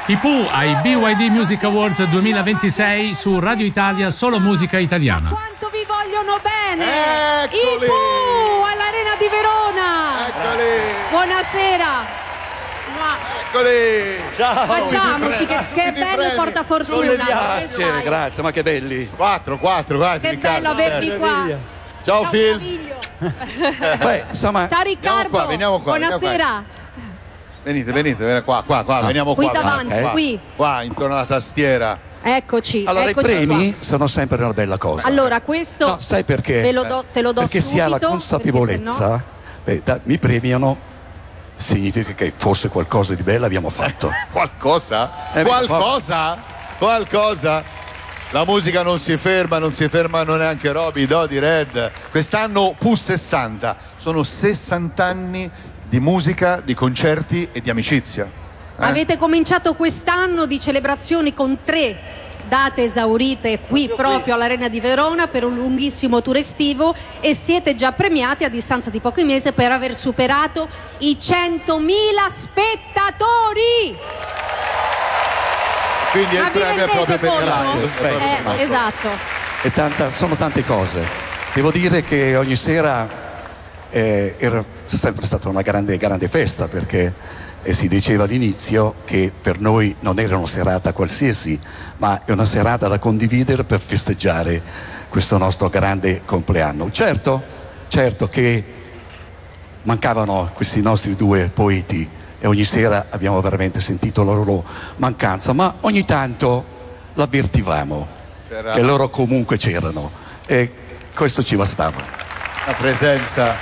I Pooh ai BYD Music Awards 2026 su Radio Italia, solo musica italiana. Quanto vi vogliono bene! Eccoli! I Pooh all'Arena di Verona! Eccoli! Buonasera! Eccoli! Ciao! Facciamoci che bello il portafortuna! Grazie, ma che belli! 4, Che Riccardo. bello avervi qua! Ciao Phil! Cavaliglio. Beh, insomma, Ciao Riccardo! Veniamo qua. Buonasera! Venite qua, veniamo Qui qua. davanti, ok. qui. Qua, intorno alla tastiera. Eccoci. allora i eccoci premi qua. sono sempre una bella cosa. Allora, questo No, sai perché? te lo do Perché si ha la subito, consapevolezza, perché mi premiano, significa che forse qualcosa di bello abbiamo fatto. Qualcosa? La musica non si fermano neanche Roby, Dodi, Red. Quest'anno Pooh 60. Sono 60 anni di musica, di concerti e di amicizia. Avete cominciato quest'anno di celebrazioni con 3 date esaurite qui proprio all'Arena di Verona per un lunghissimo tour estivo e siete già premiati a distanza di pochi mesi per aver superato i 100.000 spettatori. Quindi il Ma vi premio è proprio per rendete il conto? lato. Esatto. E sono tante cose. Devo dire che ogni sera era sempre stata una grande festa, perché si diceva all'inizio che per noi non era una serata qualsiasi, ma è una serata da condividere per festeggiare questo nostro grande compleanno. Certo che mancavano questi nostri 2 poeti e ogni sera abbiamo veramente sentito la loro mancanza, ma ogni tanto l'avvertivamo che loro comunque c'erano e questo ci bastava. La presenza,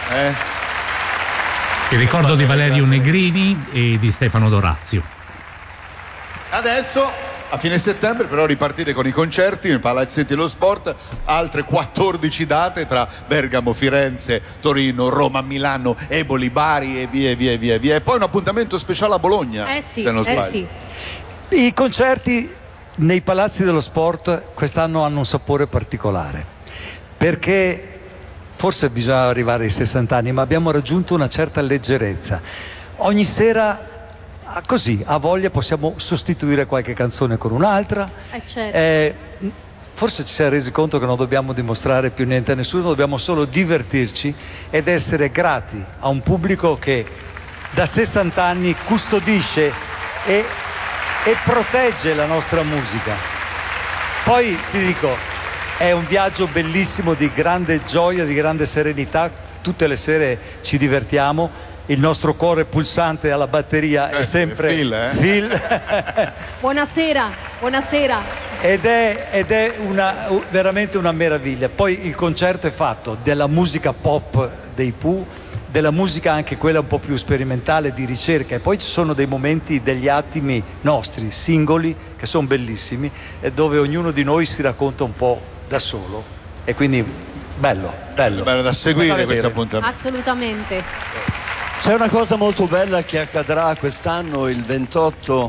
Il ricordo di Valerio Negrini e di Stefano Dorazio. Adesso, a fine settembre, però ripartire con i concerti nei palazzetti dello sport, altre 14 date tra Bergamo, Firenze, Torino, Roma, Milano, Eboli, Bari e via. E poi un appuntamento speciale a Bologna. Sì, se non sbaglio. sì. I concerti nei palazzi dello sport quest'anno hanno un sapore particolare, perché forse bisogna arrivare ai 60 anni, ma abbiamo raggiunto una certa leggerezza. Ogni sera, così, a voglia, possiamo sostituire qualche canzone con un'altra. Certo. Forse ci siamo resi conto che non dobbiamo dimostrare più niente a nessuno, dobbiamo solo divertirci ed essere grati a un pubblico che da 60 anni custodisce e protegge la nostra musica. Poi ti dico, è un viaggio bellissimo di grande gioia, di grande serenità, tutte le sere ci divertiamo, il nostro cuore pulsante alla batteria è sempre Phil. Buonasera. Ed è veramente una meraviglia. Poi il concerto è fatto della musica pop dei Pooh, della musica anche quella un po' più sperimentale di ricerca, e poi ci sono dei momenti, degli attimi nostri, singoli, che sono bellissimi e dove ognuno di noi si racconta un po' da solo, e quindi bello da seguire questo appuntamento. Assolutamente. C'è una cosa molto bella che accadrà quest'anno il 24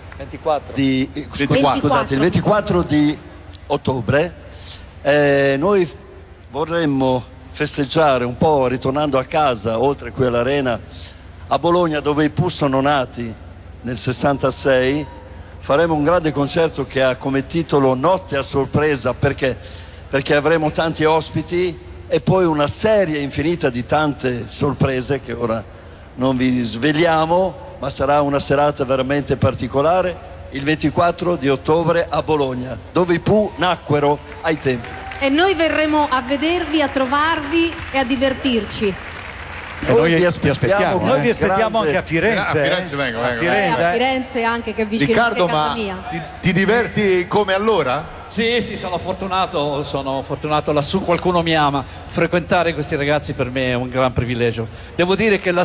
di ottobre. Noi vorremmo festeggiare un po', ritornando a casa, oltre qui all'Arena, a Bologna, dove i Pooh sono nati nel 66. Faremo un grande concerto che ha come titolo Notte a sorpresa, perché avremo tanti ospiti e poi una serie infinita di tante sorprese che ora non vi svegliamo, ma sarà una serata veramente particolare il 24 di ottobre a Bologna, dove i Pooh nacquero ai tempi. E noi verremo a vedervi, a trovarvi e a divertirci. E noi vi aspettiamo. Noi vi aspettiamo anche a Firenze. A Firenze vengo. A Firenze anche, che è vicino Riccardo, anche a casa ma mia. ti diverti come allora? Sì, sono fortunato lassù, qualcuno mi ama. Frequentare questi ragazzi per me è un gran privilegio. Devo dire che la